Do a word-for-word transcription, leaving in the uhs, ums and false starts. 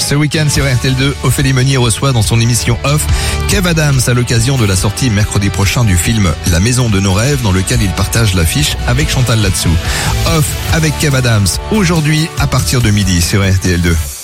Ce week-end sur R T L deux, Ophélie Meunier reçoit dans son émission Off Kev Adams à l'occasion de la sortie mercredi prochain du film La Maison de nos rêves, dans lequel il partage l'affiche avec Chantal Latsou. Off avec Kev Adams, aujourd'hui à partir de midi sur R T L deux.